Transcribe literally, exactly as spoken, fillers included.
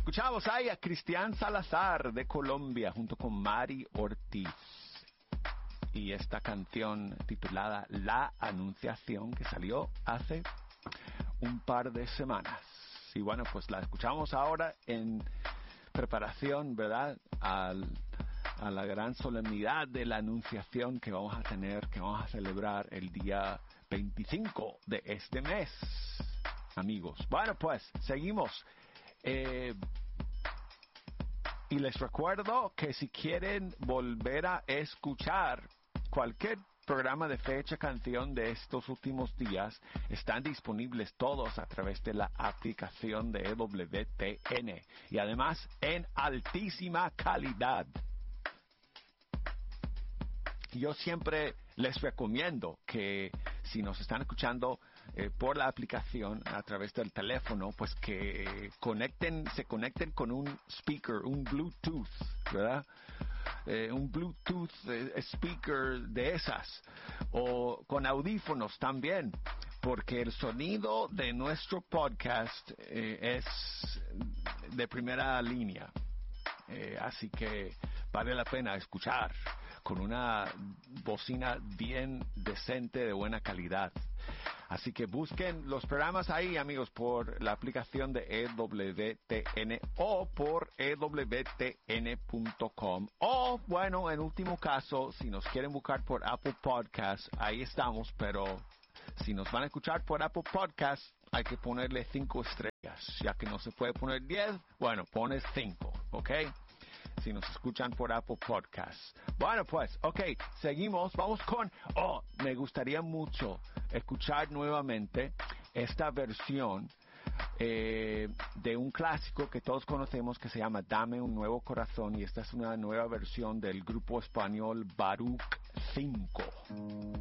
Escuchamos ahí a Cristian Salazar de Colombia junto con Mari Ortiz. Y esta canción titulada La Anunciación, que salió hace un par de semanas. Y bueno, pues la escuchamos ahora en preparación, ¿verdad?, Al, a la gran solemnidad de la Anunciación que vamos a tener, que vamos a celebrar el día veinticinco de este mes, amigos. Bueno, pues seguimos. Eh, y les recuerdo que si quieren volver a escuchar cualquier programa de Fecha Canción de estos últimos días, están disponibles todos a través de la aplicación de E W T N y además en altísima calidad. Yo siempre les recomiendo que si nos están escuchando eh, por la aplicación a través del teléfono, pues que conecten, se conecten con un speaker, un Bluetooth, ¿verdad? Eh, un Bluetooth eh, speaker de esas, o con audífonos también, porque el sonido de nuestro podcast eh, es de primera línea. Eh, así que vale la pena escuchar con una bocina bien decente, de buena calidad. Así que busquen los programas ahí, amigos, por la aplicación de E W T N o por E W T N punto com. O, bueno, en último caso, si nos quieren buscar por Apple Podcasts, ahí estamos, pero si nos van a escuchar por Apple Podcasts, hay que ponerle cinco estrellas. Ya que no se puede poner diez, bueno, pones cinco, ¿ok? Si nos escuchan por Apple Podcasts. Bueno, pues, ok, seguimos. Vamos con... Oh, me gustaría mucho escuchar nuevamente esta versión eh, de un clásico que todos conocemos que se llama Dame un Nuevo Corazón. Y esta es una nueva versión del grupo español Baruch cinco.